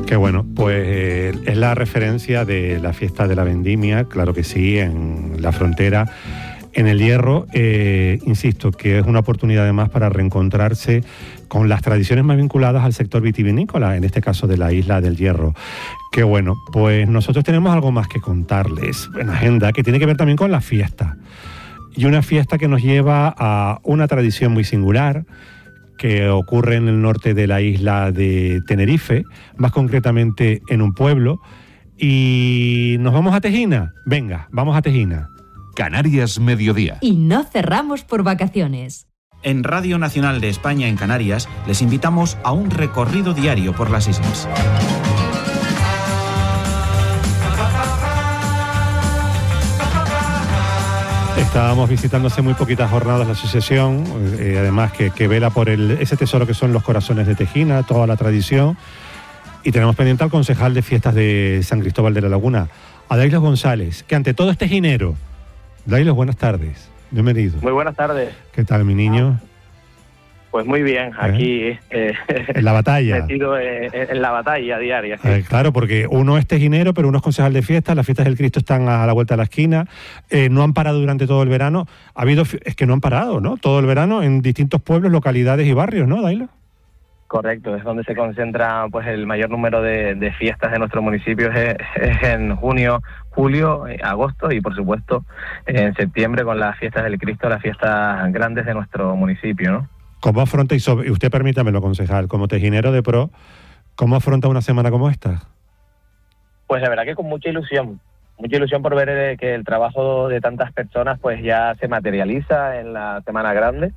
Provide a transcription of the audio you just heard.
Qué bueno, pues es la referencia de la fiesta de la vendimia, claro que sí, en la frontera, en el Hierro. Insisto, que es una oportunidad además para reencontrarse con las tradiciones más vinculadas al sector vitivinícola, en este caso de la isla del Hierro. Qué bueno, pues nosotros tenemos algo más que contarles en agenda, que tiene que ver también con la fiesta. Y una fiesta que nos lleva a una tradición muy singular, que ocurre en el norte de la isla de Tenerife, más concretamente en un pueblo. Y nos vamos a Tejina. Venga, vamos a Tejina. Canarias Mediodía. Y no cerramos por vacaciones. En Radio Nacional de España en Canarias les invitamos a un recorrido diario por las islas. Estábamos visitando hace muy poquitas jornadas la asociación, además que vela por ese tesoro que son los corazones de Tejina, toda la tradición. Y tenemos pendiente al concejal de fiestas de San Cristóbal de la Laguna, a Dailos González, que ante todo es tejinero. Dailos, buenas tardes. Bienvenido. Muy buenas tardes. ¿Qué tal, mi niño? Pues muy bien, aquí en la batalla. Metido en la batalla diaria. Sí. Claro, porque uno es tejinero, pero uno es concejal de fiestas. Las fiestas del Cristo están a la vuelta de la esquina. No han parado durante todo el verano. Es que no han parado, ¿no? Todo el verano en distintos pueblos, localidades y barrios, ¿no, Dailo? Correcto, es donde se concentra pues el mayor número de fiestas de nuestro municipio, es en junio, julio, agosto y por supuesto en septiembre con las fiestas del Cristo, las fiestas grandes de nuestro municipio, ¿no? ¿Cómo afronta, y usted permítamelo, concejal, como tejinero de pro, cómo afronta una semana como esta? Pues la verdad que con mucha ilusión por ver que el trabajo de tantas personas pues ya se materializa en la Semana Grande,